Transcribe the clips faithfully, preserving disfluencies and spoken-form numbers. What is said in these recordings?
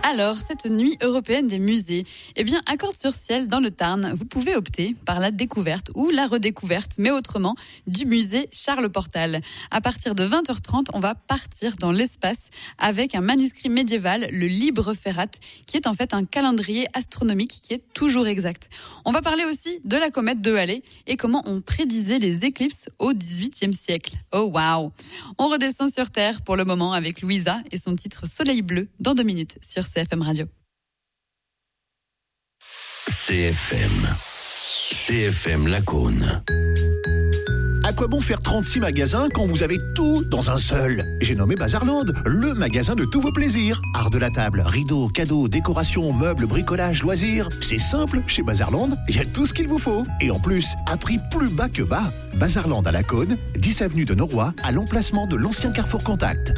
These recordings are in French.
Alors, cette nuit européenne des musées, eh bien, à Cordes-sur-Ciel, dans le Tarn, vous pouvez opter par la découverte ou la redécouverte, mais autrement, du musée Charles Portal. À partir de vingt heures trente, on va partir dans l'espace avec un manuscrit médiéval, le Libre Ferrat, qui est en fait un calendrier astronomique qui est toujours exact. On va parler aussi de la comète de Halley et comment on prédisait les éclipses au dix-huitième siècle. Oh waouh! On redescend sur Terre pour le moment avec Louisa et son titre Soleil bleu dans deux minutes sur C F M Radio. C F M. C F M Lacaune. À quoi bon faire trente-six magasins quand vous avez tout dans un seul? J'ai nommé Bazarland, le magasin de tous vos plaisirs. Art de la table, rideaux, cadeaux, décorations, meubles, bricolage, loisirs. C'est simple, chez Bazarland, il y a tout ce qu'il vous faut. Et en plus, à prix plus bas que bas. Bazarland à Lacaune, dix avenue de Noroy, à l'emplacement de l'ancien Carrefour Contact.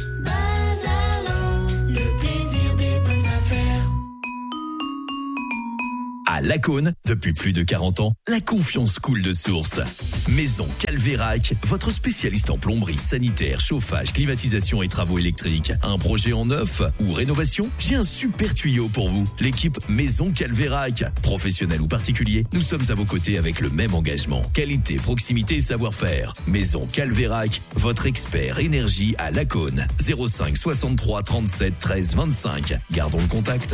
À Lacaune, depuis plus de quarante ans, la confiance coule de source. Maison Calvérac, votre spécialiste en plomberie, sanitaire, chauffage, climatisation et travaux électriques. Un projet en neuf ou rénovation? J'ai un super tuyau pour vous. L'équipe Maison Calvérac. Professionnel ou particulier, nous sommes à vos côtés avec le même engagement. Qualité, proximité et savoir-faire. Maison Calvérac, votre expert énergie à Lacaune. zéro cinq soixante-trois trente-sept treize vingt-cinq. Gardons le contact.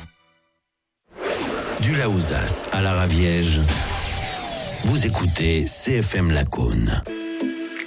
Du Laouzas à la Raviège, vous écoutez C F M Lacaune.